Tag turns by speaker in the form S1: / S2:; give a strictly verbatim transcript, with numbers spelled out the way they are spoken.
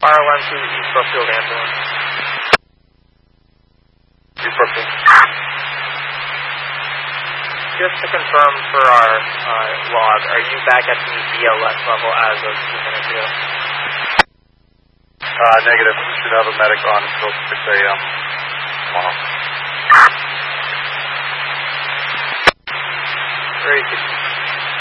S1: Fire one to East Brookfield ambulance.
S2: East Brookfield.
S1: Just to confirm for our uh, log, are you back at the B L S level as of two minutes ago?
S2: Uh, negative. We should have a medic on until six a m tomorrow.
S1: Very good.